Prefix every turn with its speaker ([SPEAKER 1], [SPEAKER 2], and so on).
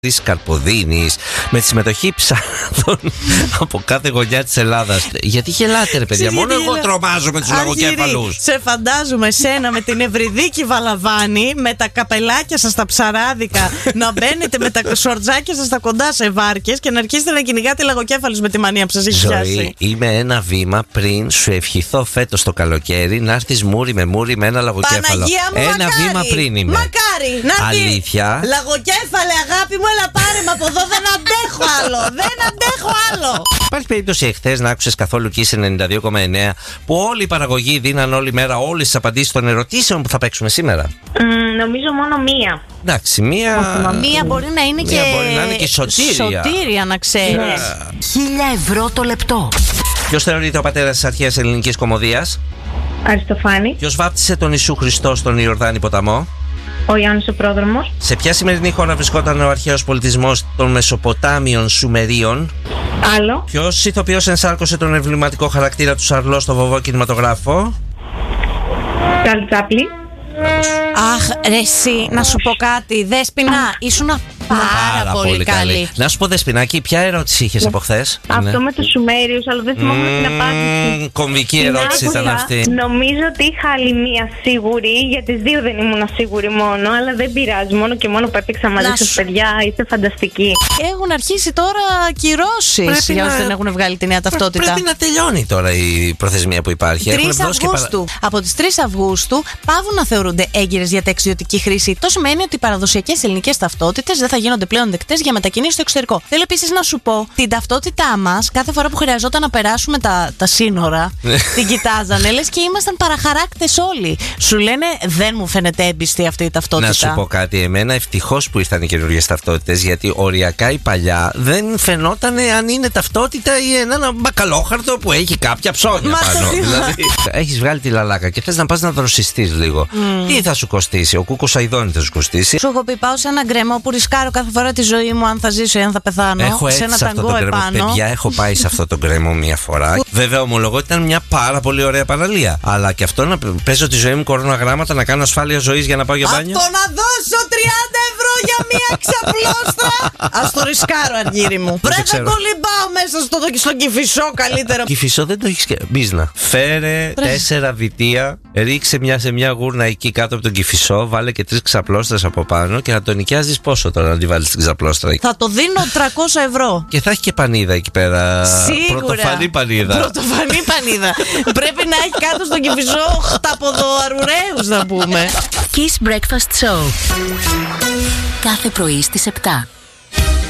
[SPEAKER 1] της Καρποδίνης, με τη συμμετοχή ψάρδων από κάθε γωνιά της Ελλάδας. Γιατί γελάτε ρε παιδιά, μόνο εγώ τρομάζω με τους λαγοκέφαλους.
[SPEAKER 2] Σε φαντάζομαι σένα με την Ευρυδίκη Βαλαβάνη, με τα καπελάκια σας τα ψαράδικα, να μπαίνετε με τα σορτζάκια σας τα κοντά σε βάρκες και να αρχίσετε να κυνηγάτε λαγοκέφαλους με τη μανία που σας έχει πιάσει.
[SPEAKER 1] Είμαι ένα βήμα πριν σου ευχηθώ φέτος το καλοκαίρι να έρθεις μούρι με ένα λαγοκέφαλο.
[SPEAKER 2] Παναγία μου,
[SPEAKER 1] ένα
[SPEAKER 2] μακάρι,
[SPEAKER 1] βήμα πριν είμαι.
[SPEAKER 2] Μακάρι, να
[SPEAKER 1] αλήθεια.
[SPEAKER 2] Λαγοκέφαλε, αγάπη μου, έλα πάρε με από εδώ, δεν αντέχω άλλο. Δεν αντέχω άλλο.
[SPEAKER 1] Υπάρχει περίπτωση εχθές να άκουσες καθόλου Kiss 92,9 που όλη η παραγωγή δίναν όλη μέρα όλες τις απαντήσεις των ερωτήσεων που θα παίξουμε σήμερα?
[SPEAKER 3] Νομίζω μόνο μία.
[SPEAKER 1] Εντάξει, μία
[SPEAKER 2] μπορεί να είναι και.
[SPEAKER 1] Μπορεί να είναι και σωτήρια.
[SPEAKER 2] Σωτήρια, να ξέρεις.
[SPEAKER 4] 1.000 ευρώ το λεπτό.
[SPEAKER 1] Ποιος θεωρείται ο πατέρας της αρχαίας ελληνικής κωμωδίας?
[SPEAKER 3] Αριστοφάνη.
[SPEAKER 1] Ποιος βάπτισε τον Ιησού Χριστό στον Ιορδάνη ποταμό?
[SPEAKER 3] Ο Ιωάννης ο Πρόδρομος.
[SPEAKER 1] Σε ποια σημερινή χώρα βρισκόταν ο αρχαίος πολιτισμός των Μεσοποτάμιων Σουμερίων?
[SPEAKER 3] Άλλο.
[SPEAKER 1] Ποιος ηθοποιός ενσάρκωσε τον εμβληματικό χαρακτήρα του Σαρλό στο βοβό κινηματογράφο?
[SPEAKER 3] Τσάρλι Τσάπλιν.
[SPEAKER 2] Αχ, ρε εσύ, να σου πω κάτι. Δέσποινα, ήσουν πάρα πολύ καλή.
[SPEAKER 1] Να σου πω, Δεσποινάκη, ποια ερώτηση είχες από χθες?
[SPEAKER 3] Αυτό με τους Σουμέριους, αλλά δεν θυμάμαι την απάντηση.
[SPEAKER 1] Κομβική ερώτηση ήταν αυτή.
[SPEAKER 3] Νομίζω ότι είχα άλλη μία σίγουρη. Για τις δύο δεν ήμουν σίγουρη μόνο, αλλά δεν πειράζει. Μόνο και μόνο που έπαιξα μαζί σας, παιδιά, είστε φανταστικοί.
[SPEAKER 2] Έχουν αρχίσει τώρα κυρώσεις για όσοι δεν έχουν βγάλει τη νέα ταυτότητα.
[SPEAKER 1] Πρέπει να τελειώνει τώρα η προθεσμία που υπάρχει.
[SPEAKER 2] 3 Αυγούστου. Από τις 3 Αυγούστου πάβουν να θεωρούνται έγκυρες για ταξιδιωτική χρήση. Το σημαίνει ότι οι παραδοσιακές ελληνικές ταυτότητες δεν θα γίνονται πλέον δεκτές για μετακινήσεις στο εξωτερικό. Θέλω επίσης να σου πω, την ταυτότητά μας, κάθε φορά που χρειαζόταν να περάσουμε τα σύνορα, την κοιτάζανε, λες και ήμασταν παραχαράκτες όλοι. Σου λένε, δεν μου φαίνεται έμπιστη αυτή η ταυτότητα.
[SPEAKER 1] Να σου πω κάτι, εμένα ευτυχώς που ήρθαν οι καινούργιες ταυτότητες, γιατί οριακά η παλιά δεν φαινόταν αν είναι ταυτότητα ή ένα μπακαλόχαρτο που έχει κάποια ψώνια πάνω. Δηλαδή, έχεις βγάλει τη λαλάκα και θες να πας να δροσιστείς λίγο. Τι θα σου κοστίσει? Ο Κούκος Αηδόνη θα σου κοστίσει.
[SPEAKER 2] Σου έχω πει, πάω σε ένα γκρεμό που ρισκάρω κάθε φορά τη ζωή μου αν θα ζήσω ή αν θα πεθάνω.
[SPEAKER 1] Έχω
[SPEAKER 2] σε ένα
[SPEAKER 1] σε αυτό
[SPEAKER 2] ταγκό
[SPEAKER 1] το γκρεμό.
[SPEAKER 2] επάνω.
[SPEAKER 1] Παιδιά, έχω πάει σε αυτό το γκρεμό μια φορά. Βέβαια, ομολογώ ότι ήταν μια πάρα πολύ ωραία παραλία. Αλλά και αυτό να παίζω τη ζωή μου κορονογράμματα, να κάνω ασφάλεια ζωής για να πάω για μπάνιο.
[SPEAKER 2] Αυτό να δώσω 30 ευρώ για μια ξαπλώστρα. Ας το ρισκάρω, αργύρι μου. Βρε, θα κολυμπάω μέσα στον Κηφισό καλύτερα.
[SPEAKER 1] Κηφισό δεν το έχεις και. Μπίζνα. Φέρε 4 βιτία, ρίξε μια σε μια γούρνα εκεί κάτω από τον Κηφισό, βάλε και 3 ξαπλώστρες από πάνω και θα τον νοικιάζεις πόσο τώρα να τη βάλεις την ξαπλώστρα?
[SPEAKER 2] Θα το δίνω 300 ευρώ.
[SPEAKER 1] Και θα έχει και πανίδα εκεί πέρα.
[SPEAKER 2] Σίγουρα.
[SPEAKER 1] Πρωτοφανή πανίδα.
[SPEAKER 2] Πρωτοφανή πανίδα. Πρέπει να έχει κάτω στον Κηφισό χταποδοαρουραίους να πούμε.
[SPEAKER 4] Kiss Breakfast Show. Κάθε πρωί στις 7.